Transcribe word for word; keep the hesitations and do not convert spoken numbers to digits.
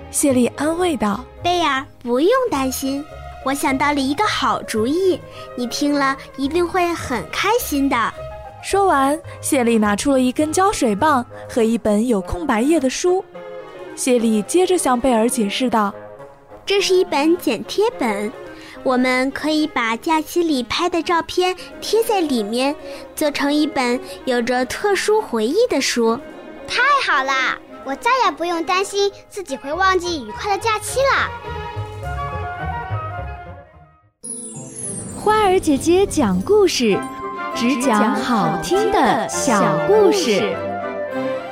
谢丽安慰道。 贝尔，不用担心，我想到了一个好主意，你听了一定会很开心的。 说完，谢丽拿出了一根胶水棒和一本有空白页的书。谢丽接着向贝尔解释道， 这是一本剪贴本，我们可以把假期里拍的照片贴在里面，做成一本有着特殊回忆的书。 太好啦，我再也不用担心自己会忘记愉快的假期了。 花儿姐姐讲故事，只讲好听的小故事。